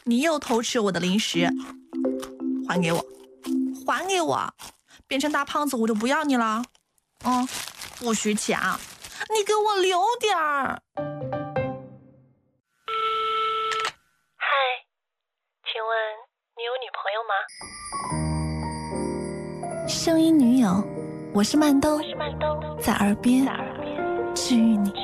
你又偷吃我的零食，还给我，还给我，变成大胖子我就不要你了。不许抢，你给我留点儿。 嗨，请问你有女朋友吗？ 声音女友，我是曼兜，在耳边治愈你。